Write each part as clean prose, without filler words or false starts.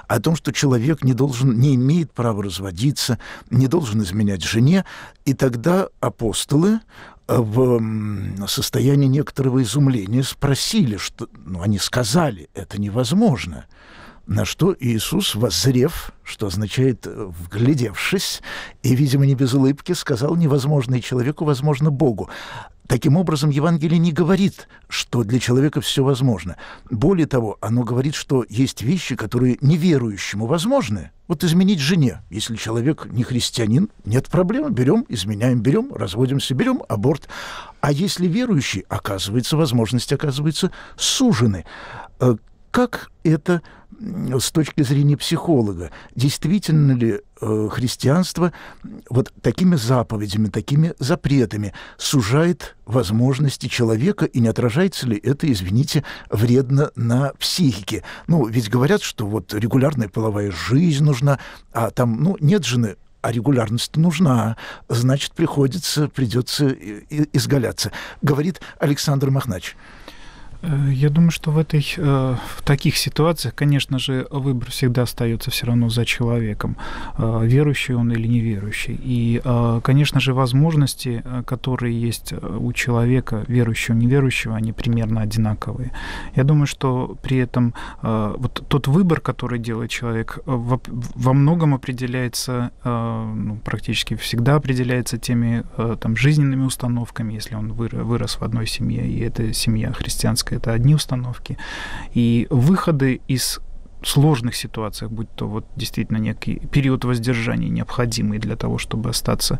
о том, что человек не имеет права разводиться, не должен изменять жене. И тогда апостолы в состоянии некоторого изумления спросили, они сказали, это невозможно. На что Иисус, воззрев, что означает вглядевшись, и, видимо, не без улыбки, сказал: невозможное человеку возможно Богу. Таким образом, Евангелие не говорит, что для человека все возможно. Более того, оно говорит, что есть вещи, которые неверующему возможны. Вот изменить жене. Если человек не христианин, нет проблем. Берем, изменяем, берем, разводимся, берем аборт. А если верующий, возможности оказываются сужены. Как это с точки зрения психолога? Действительно ли христианство вот такими заповедями, такими запретами сужает возможности человека, и не отражается ли это, извините, вредно на психике? Ведь говорят, что вот регулярная половая жизнь нужна, а там, нет жены, а регулярность нужна, значит, придется изгаляться. Говорит Александр Махнач. Я думаю, что в таких ситуациях, конечно же, выбор всегда остается все равно за человеком, верующий он или неверующий. И, конечно же, возможности, которые есть у человека, верующего, неверующего, они примерно одинаковые. Я думаю, что при этом вот тот выбор, который делает человек, во многом определяется, практически всегда определяется теми жизненными установками, если он вырос в одной семье, и эта семья христианская, это одни установки. И выходы из сложных ситуациях, будь то вот действительно некий период воздержания, необходимый для того, чтобы остаться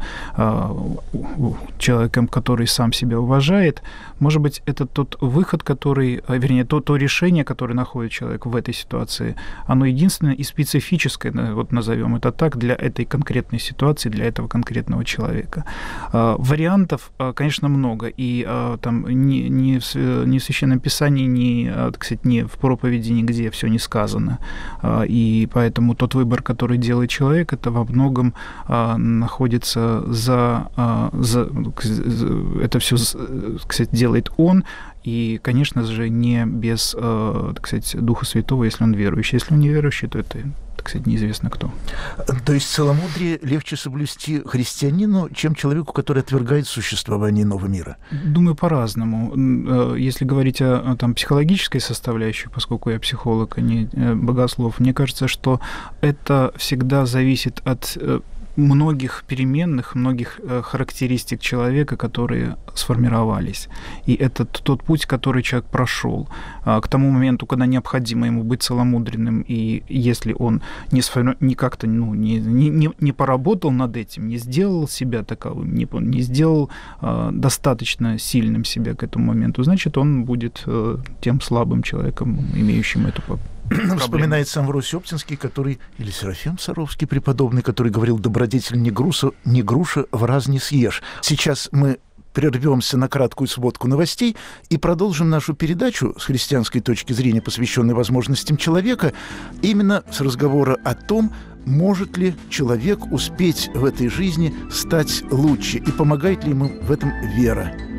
человеком, который сам себя уважает, может быть, это тот выход, вернее, то решение, которое находит человек в этой ситуации, оно единственное и специфическое, вот назовем это так, для этой конкретной ситуации, для этого конкретного человека. Вариантов, конечно, много, и там ни в Священном Писании, ни в проповеди нигде все не сказано. И поэтому тот выбор, который делает человек, это во многом находится это все, кстати, делает он, и, конечно же, не без, Духа Святого, если он верующий. Если он не верующий, то это, неизвестно кто. То есть целомудрие легче соблюсти христианину, чем человеку, который отвергает существование иного мира? Думаю, по-разному. Если говорить о психологической составляющей, поскольку я психолог, а не богослов, мне кажется, что это всегда зависит от многих переменных, многих характеристик человека, которые сформировались. И это тот путь, который человек прошел к тому моменту, когда необходимо ему быть целомудренным, и если он не поработал над этим, не сделал себя таковым, не сделал достаточно сильным себя к этому моменту, значит, он будет тем слабым человеком, имеющим эту проблему. Вспоминается Амвросий Оптинский, или Серафим Саровский преподобный, который говорил: добродетель не груша, в раз не съешь. Сейчас мы прервемся на краткую сводку новостей и продолжим нашу передачу с христианской точки зрения, посвященной возможностям человека, именно с разговора о том, может ли человек успеть в этой жизни стать лучше и помогает ли ему в этом вера.